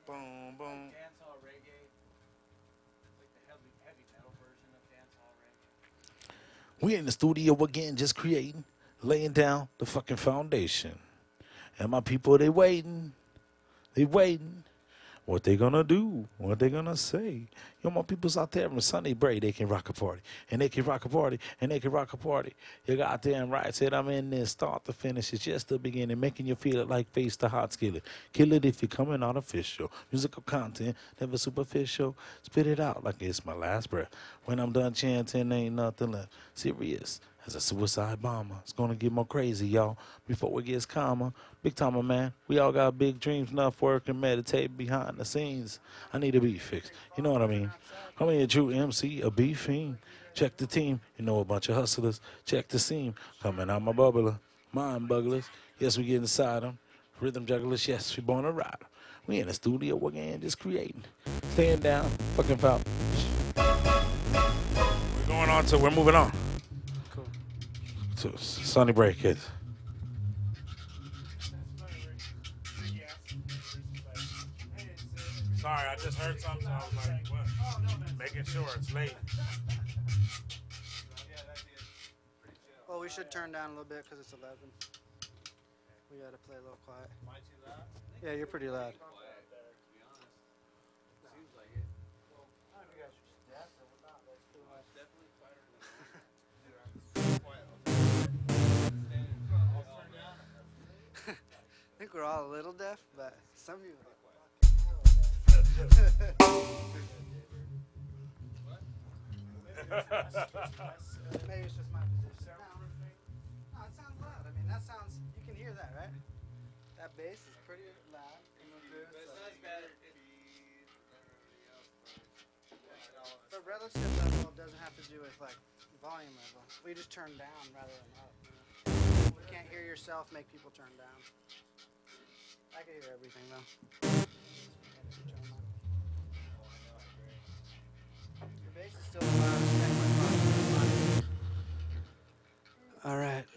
Boom, boom. Dancehall reggae, like the heavy metal version of dancehall reggae. We in the studio again, just creating, laying down the fucking foundation. And my people, they waiting. They waiting. What they gonna do? What they gonna say? Yo, my people's out there on Sunday break, they can rock a party. And they can rock a party. And they can rock a party. You goddamn right. Said I'm in there, start to finish. It's just the beginning, making you feel it like face the hot skillet. Kill it if you're coming artificial. Musical content, never superficial. Spit it out like it's my last breath. When I'm done chanting, ain't nothing left. Serious as a suicide bomber. It's gonna get more crazy, y'all, before it gets calmer. Big timer, man. We all got big dreams, enough work and meditate behind the scenes. I need to be fixed. You know what I mean? I'm a true MC, a B fiend. Check the team. You know, a bunch of hustlers. Check the seam. Coming out my bubbler. Mind bugglers. Yes, we get inside them. Rhythm jugglers. Yes, we born a rider. We in the studio again, just creating. Staying down. Fucking foul. We're going on to, we're moving on. Cool. To Sunny Break, kids. Sorry, I just heard something, so I was like, what? Making sure it's late. Well, we should turn down a little bit because it's 11. We gotta play a little quiet. Am I too loud? Yeah, you're pretty loud. I think we're all a little deaf, but some people are maybe it's just my position. No, it sounds loud. I mean, that sounds, you can hear that, right? That bass is pretty loud in the booth. But it sounds better. But relative level doesn't have to do with like volume level. We just turn down rather than up. You can't hear yourself make people turn down. I can hear everything though. Your bass is still loud. All right.